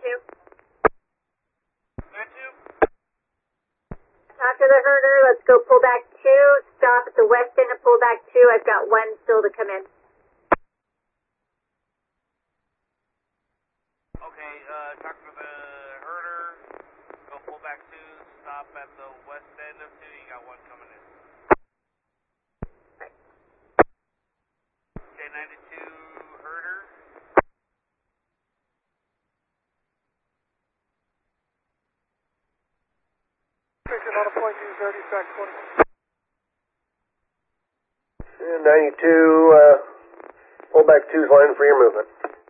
2. Command 2. Talk to the herder. Let's go pull back 2. Stop at the west end of pull back 2. I've got 1 still to come in. Okay, talk to the herder. Go pull back 2. Stop at the west end of 2. You got 1 coming in. Right. J92 herder. Picking on a point 230, track 20. 92, pull back 2's line for your movement.